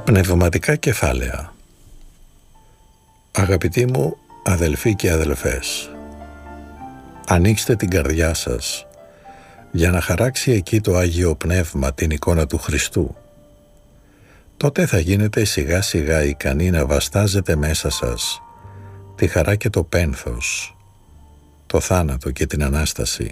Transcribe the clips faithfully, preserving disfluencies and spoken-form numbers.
Πνευματικά κεφάλαια. Αγαπητοί μου αδελφοί και αδελφές, ανοίξτε την καρδιά σας για να χαράξει εκεί το Άγιο Πνεύμα την εικόνα του Χριστού. Τότε θα γίνετε σιγά σιγά ικανοί να βαστάζετε μέσα σας τη χαρά και το πένθος, το θάνατο και την Ανάσταση.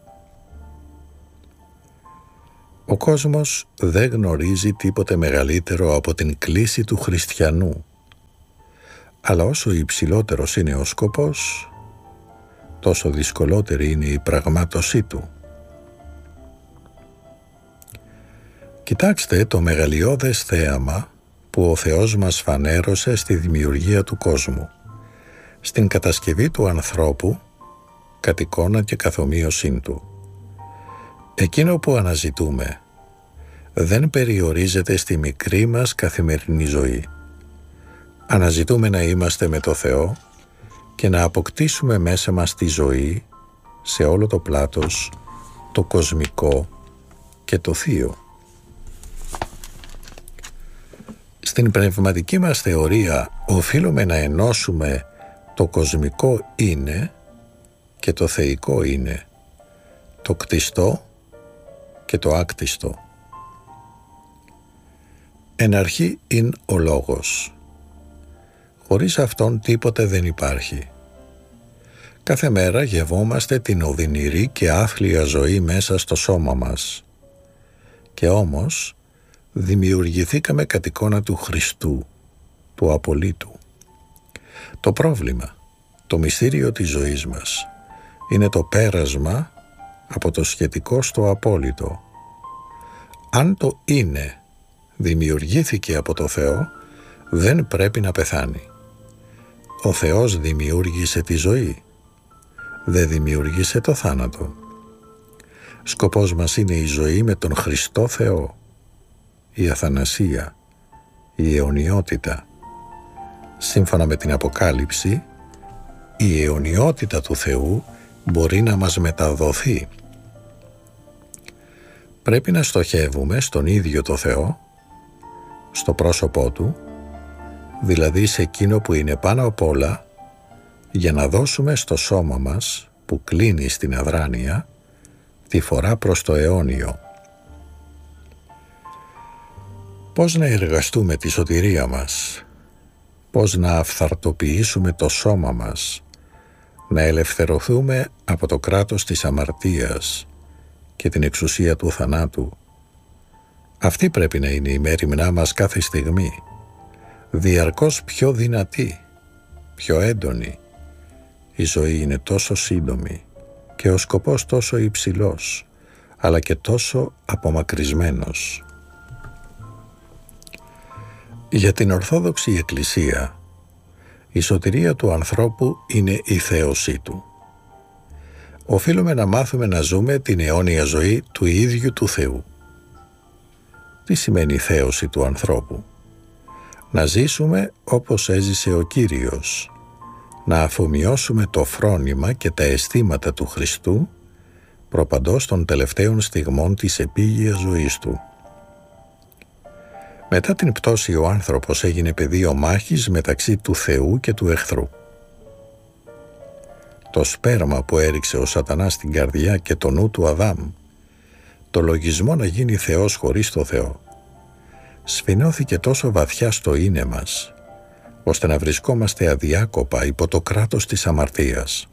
Ο κόσμος δεν γνωρίζει τίποτε μεγαλύτερο από την κλίση του χριστιανού, αλλά όσο υψηλότερος είναι ο σκοπός, τόσο δυσκολότερη είναι η πραγμάτωσή του. Κοιτάξτε το μεγαλειώδες θέαμα που ο Θεός μας φανέρωσε στη δημιουργία του κόσμου, στην κατασκευή του ανθρώπου, κατ' εικόνα και καθομοίωσήν του. Εκείνο που αναζητούμε δεν περιορίζεται στη μικρή μας καθημερινή ζωή. Αναζητούμε να είμαστε με το Θεό και να αποκτήσουμε μέσα μας τη ζωή σε όλο το πλάτος, το κοσμικό και το θείο. Στην πνευματική μας θεωρία οφείλουμε να ενώσουμε το κοσμικό είναι και το θεϊκό είναι, το κτιστό και το άκτιστο. Εν αρχή ειν ο λόγος. Χωρίς αυτόν τίποτε δεν υπάρχει. Κάθε μέρα γευόμαστε την οδυνηρή και άθλια ζωή μέσα στο σώμα μας. Και όμως δημιουργηθήκαμε κατ' εικόνα του Χριστού, του απολύτου. Το πρόβλημα, το μυστήριο της ζωής μας, είναι το πέρασμα από το σχετικό στο απόλυτο. Αν το είναι δημιουργήθηκε από το Θεό, δεν πρέπει να πεθάνει. Ο Θεός δημιούργησε τη ζωή, δεν δημιούργησε το θάνατο. Σκοπός μας είναι η ζωή με τον Χριστό Θεό, η αθανασία, η αιωνιότητα. Σύμφωνα με την Αποκάλυψη, η αιωνιότητα του Θεού μπορεί να μας μεταδοθεί. Πρέπει να στοχεύουμε στον ίδιο το Θεό, στο πρόσωπό Του, δηλαδή σε εκείνο που είναι πάνω απ' όλα, για να δώσουμε στο σώμα μας, που κλείνει στην αδράνεια, τη φορά προς το αιώνιο. Πώς να εργαστούμε τη σωτηρία μας, πώς να αυθαρτοποιήσουμε το σώμα μας, να ελευθερωθούμε από το κράτος της αμαρτίας και την εξουσία του θανάτου. Αυτή πρέπει να είναι η μέριμνά μας κάθε στιγμή, διαρκώς πιο δυνατή, πιο έντονη. Η ζωή είναι τόσο σύντομη και ο σκοπός τόσο υψηλός, αλλά και τόσο απομακρυσμένος. Για την Ορθόδοξη Εκκλησία, η σωτηρία του ανθρώπου είναι η θέωσή του. Οφείλουμε να μάθουμε να ζούμε την αιώνια ζωή του ίδιου του Θεού. Τι σημαίνει η θέωση του ανθρώπου? Να ζήσουμε όπως έζησε ο Κύριος, να αφομοιώσουμε το φρόνημα και τα αισθήματα του Χριστού προπαντός των τελευταίων στιγμών της επίγειας ζωής του. Μετά την πτώση ο άνθρωπος έγινε πεδίο μάχης μεταξύ του Θεού και του εχθρού. Το σπέρμα που έριξε ο Σατανάς στην καρδιά και το νου του Αδάμ, το λογισμό να γίνει Θεός χωρίς το Θεό, σφινώθηκε τόσο βαθιά στο είναι μας, ώστε να βρισκόμαστε αδιάκοπα υπό το κράτος της αμαρτίας.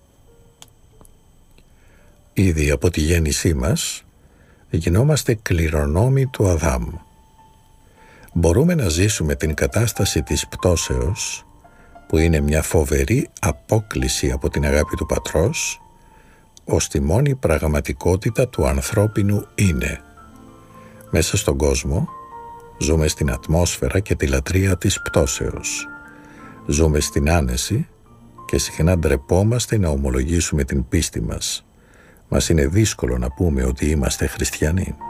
Ήδη από τη γέννησή μας γινόμαστε κληρονόμοι του Αδάμ. Μπορούμε να ζήσουμε την κατάσταση της πτώσεως, που είναι μια φοβερή απόκλιση από την αγάπη του Πατρός, ως τη μόνη πραγματικότητα του ανθρώπινου είναι. Μέσα στον κόσμο ζούμε στην ατμόσφαιρα και τη λατρεία της πτώσεως. Ζούμε στην άνεση και συχνά ντρεπόμαστε να ομολογήσουμε την πίστη μας. Μας είναι δύσκολο να πούμε ότι είμαστε χριστιανοί.